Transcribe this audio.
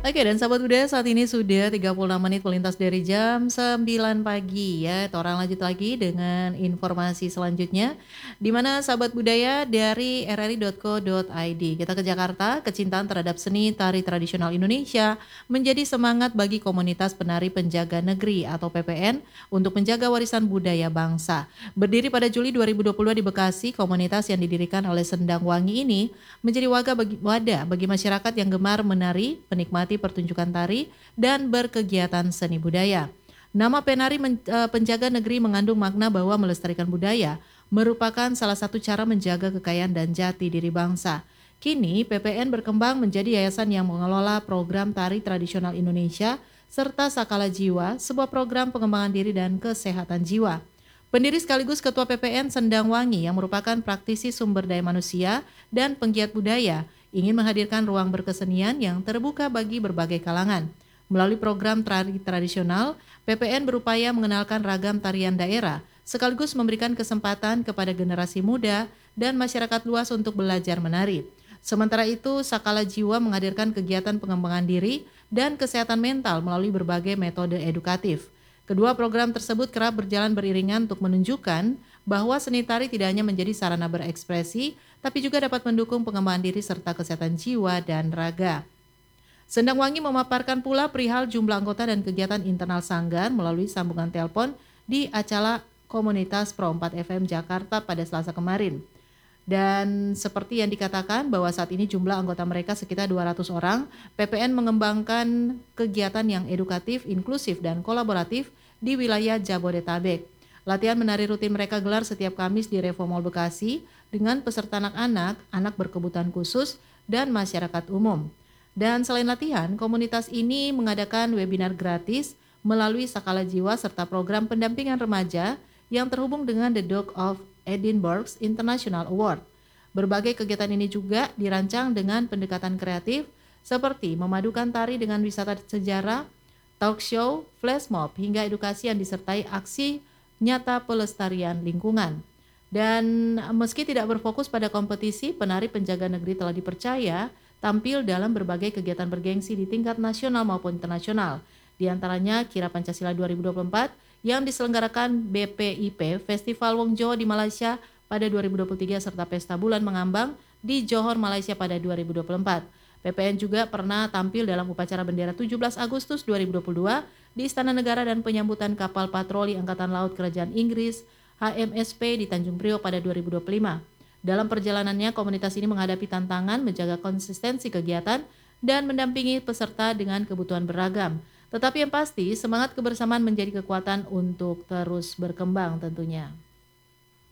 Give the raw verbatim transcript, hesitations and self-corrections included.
Oke, dan sahabat budaya saat ini sudah tiga puluh enam menit melintas dari jam sembilan pagi ya. Kita orang lanjut lagi dengan informasi selanjutnya, di mana sahabat budaya dari r r i titik co titik i d. Kita ke Jakarta, kecintaan terhadap seni tari tradisional Indonesia menjadi semangat bagi komunitas penari penjaga negeri atau P P N untuk menjaga warisan budaya bangsa. Berdiri pada Juli dua ribu dua puluh dua di Bekasi, komunitas yang didirikan oleh Sendang Wangi ini menjadi wadah bagi, wadah bagi masyarakat yang gemar menari, menikmati pertunjukan tari, dan berkegiatan seni budaya. Nama Penari Men- eh, Penjaga Negeri mengandung makna bahwa melestarikan budaya merupakan salah satu cara menjaga kekayaan dan jati diri bangsa. Kini P P N berkembang menjadi yayasan yang mengelola program tari tradisional Indonesia serta Sakala Jiwa, sebuah program pengembangan diri dan kesehatan jiwa. Pendiri sekaligus Ketua P P N Sendang Wangi yang merupakan praktisi sumber daya manusia dan penggiat budaya ingin menghadirkan ruang berkesenian yang terbuka bagi berbagai kalangan. Melalui program tari tradisional, P P N berupaya mengenalkan ragam tarian daerah, sekaligus memberikan kesempatan kepada generasi muda dan masyarakat luas untuk belajar menari. Sementara itu, Sakala Jiwa menghadirkan kegiatan pengembangan diri dan kesehatan mental melalui berbagai metode edukatif. Kedua program tersebut kerap berjalan beriringan untuk menunjukkan bahwa seni tari tidak hanya menjadi sarana berekspresi, tapi juga dapat mendukung pengembangan diri serta kesehatan jiwa dan raga. Sendang Wangi memaparkan pula perihal jumlah anggota dan kegiatan internal Sanggar melalui sambungan telepon di acara Komunitas Pro empat F M Jakarta pada Selasa kemarin. Dan seperti yang dikatakan bahwa saat ini jumlah anggota mereka sekitar dua ratus orang, P P N mengembangkan kegiatan yang edukatif, inklusif, dan kolaboratif di wilayah Jabodetabek. Latihan menari rutin mereka gelar setiap Kamis di Revo Mall Bekasi dengan peserta anak-anak, anak berkebutuhan khusus, dan masyarakat umum. Dan selain latihan, komunitas ini mengadakan webinar gratis melalui Sakala Jiwa serta program pendampingan remaja yang terhubung dengan The Duke of Edinburgh International Award. Berbagai kegiatan ini juga dirancang dengan pendekatan kreatif seperti memadukan tari dengan wisata sejarah, talk show, flash mob, hingga edukasi yang disertai aksi nyata pelestarian lingkungan. Dan meski tidak berfokus pada kompetisi, penari penjaga negeri telah dipercaya tampil dalam berbagai kegiatan bergengsi di tingkat nasional maupun internasional. Di antaranya Kira Pancasila dua ribu dua puluh empat yang diselenggarakan B P I P Festival Wong Jawa di Malaysia pada dua ribu dua puluh tiga serta Pesta Bulan Mengambang di Johor, Malaysia pada dua ribu dua puluh empat. P P N juga pernah tampil dalam upacara bendera tujuh belas Agustus dua ribu dua puluh dua di Istana Negara dan penyambutan kapal patroli Angkatan Laut Kerajaan Inggris H M S P di Tanjung Priok pada dua ribu dua puluh lima. Dalam perjalanannya, komunitas ini menghadapi tantangan menjaga konsistensi kegiatan dan mendampingi peserta dengan kebutuhan beragam. Tetapi yang pasti, semangat kebersamaan menjadi kekuatan untuk terus berkembang tentunya.